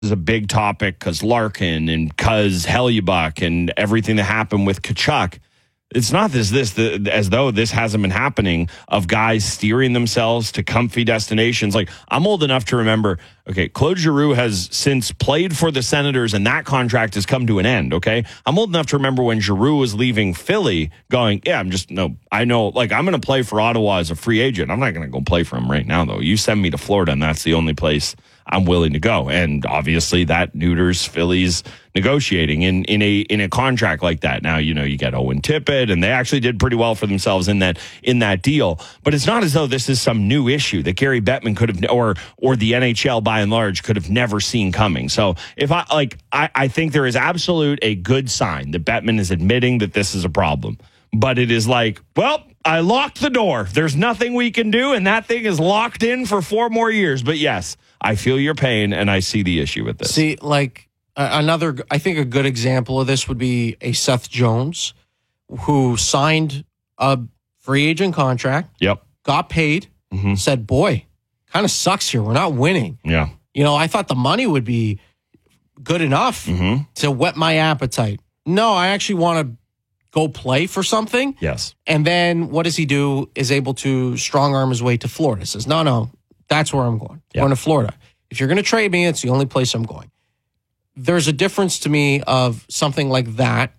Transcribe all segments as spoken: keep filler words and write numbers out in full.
is a big topic because Larkin and because Hellebuyck and everything that happened with Tkachuk. It's not this, this, the, as though this hasn't been happening of guys steering themselves to comfy destinations. Like, I'm old enough to remember, okay, Claude Giroux has since played for the Senators and that contract has come to an end, okay? I'm old enough to remember when Giroux was leaving Philly going, yeah, I'm just, no, I know, like, I'm going to play for Ottawa as a free agent. I'm not going to go play for him right now, though. You send me to Florida and that's the only place I'm willing to go. And obviously that neuters Philly's negotiating in, in a in a contract like that. Now, you know, you get Owen Tippett, and they actually did pretty well for themselves in that in that deal. But it's not as though this is some new issue that Gary Bettman could have, or or the N H L by and large could have never seen coming. So if I like, I, I think there is absolute a good sign that Bettman is admitting that this is a problem. But it is like, well, I locked the door. There's nothing we can do, and that thing is locked in for four more years. But yes, I feel your pain, and I see the issue with this. See, like uh, another, I think a good example of this would be a Seth Jones, who signed a free agent contract. Yep. Got paid. Mm-hmm. Said, boy, kind of sucks here. We're not winning. Yeah. You know, I thought the money would be good enough mm-hmm. to whet my appetite. No, I actually want to go play for something. Yes. And then what does he do? Is able to strong arm his way to Florida. Says, no, no, that's where I'm going. Yep. Going to Florida. If you're going to trade me, it's the only place I'm going. There's a difference to me of something like that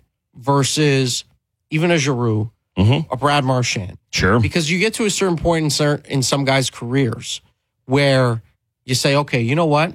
versus even a Giroux, mm-hmm. a Brad Marchand. Sure. Because you get to a certain point in, certain, in some guys' careers where you say, okay, you know what?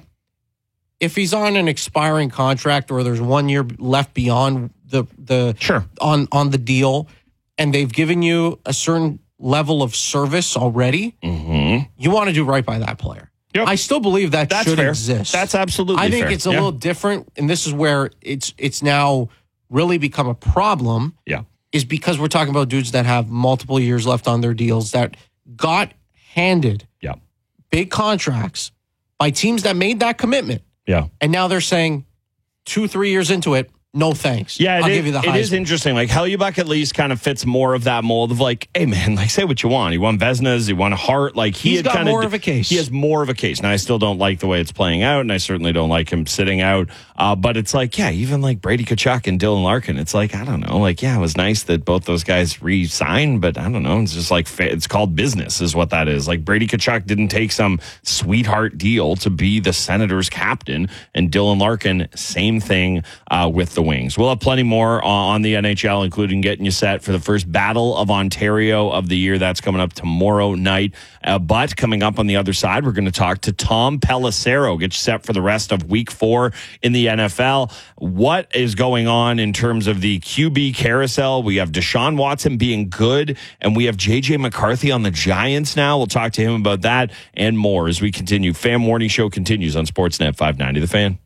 If he's on an expiring contract or there's one year left beyond the the sure. on, on the deal, and they've given you a certain level of service already, mm-hmm. you want to do right by that player. Yep. I still believe that That's should fair. exist. That's absolutely I think fair. it's a yeah. little different, and this is where it's it's now really become a problem. Yeah, is because we're talking about dudes that have multiple years left on their deals that got handed yeah. big contracts by teams that made that commitment. Yeah, and now they're saying two, three years into it, no thanks. Yeah, it I'll is, give you the it is interesting. Like Hellebuyck at least kind of fits more of that mold of like, hey man, like say what you want. He won Vezinas, he won Hart. Like he He's had got kind more of, of a case. He has more of a case. Now I still don't like the way it's playing out, and I certainly don't like him sitting out. Uh, but it's like, yeah, even like Brady Tkachuk and Dylan Larkin. It's like I don't know. Like yeah, it was nice that both those guys re-signed, but I don't know. It's just like it's called business, is what that is. Like Brady Tkachuk didn't take some sweetheart deal to be the Senators' captain, and Dylan Larkin, same thing uh, with the Wings. We'll have plenty more on the N H L, including getting you set for the first Battle of Ontario of the year. That's coming up tomorrow night. Uh, but coming up on the other side, we're going to talk to Tom Pelissero, get you set for the rest of week four in the N F L. What is going on in terms of the Q B carousel? We have Deshaun Watson being good, and we have J J McCarthy on the Giants now. We'll talk to him about that and more as we continue. Fan Morning Show continues on Sportsnet five ninety The Fan.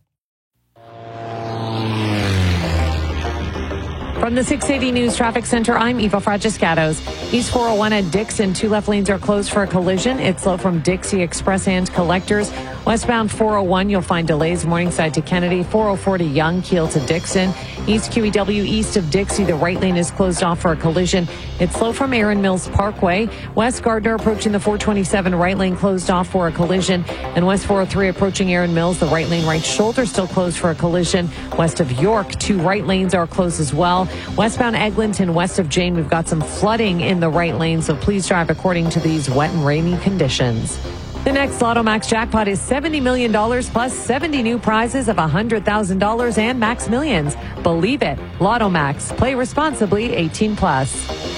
From the six eighty News Traffic Center, I'm Eva Fragiscatos. East four oh one at Dixon, two left lanes are closed for a collision. It's slow from Dixie Express and Collectors. Westbound four oh one, you'll find delays Morningside to Kennedy, four oh four to Young, Keel to Dixon. East Q E W east of Dixie, the right lane is closed off for a collision. It's slow from Erin Mills Parkway. West Gardner approaching the four twenty-seven, right lane closed off for a collision. And West four oh three approaching Erin Mills, the right lane right shoulder still closed for a collision. West of York, two right lanes are closed as well. Westbound Eglinton, west of Jane, we've got some flooding in the right lane, so please drive according to these wet and rainy conditions. The next Lotto Max jackpot is seventy million dollars plus seventy new prizes of one hundred thousand dollars and Max Millions. Believe it. Lotto Max. Play responsibly. eighteen plus.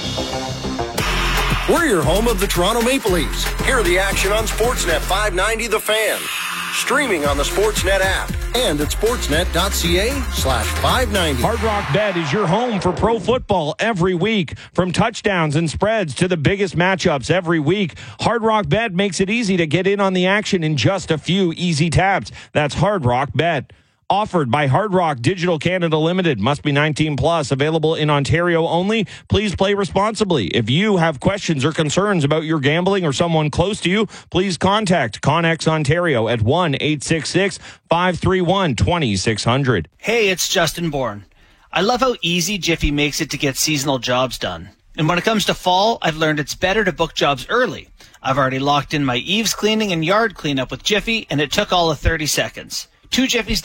We're your home of the Toronto Maple Leafs. Hear the action on Sportsnet five ninety The Fan. Streaming on the Sportsnet app and at sportsnet.ca slash 590. Hard Rock Bet is your home for pro football every week. From touchdowns and spreads to the biggest matchups every week, Hard Rock Bet makes it easy to get in on the action in just a few easy taps. That's Hard Rock Bet. Offered by Hard Rock Digital Canada Limited. Must be nineteen plus. Available in Ontario only. Please play responsibly. If you have questions or concerns about your gambling or someone close to you, please contact Connex Ontario at one eight six six, five three one, two six zero zero. Hey, it's Justin Bourne. I love how easy Jiffy makes it to get seasonal jobs done. And when it comes to fall, I've learned it's better to book jobs early. I've already locked in my eaves cleaning and yard cleanup with Jiffy, and it took all of thirty seconds. two Jiffys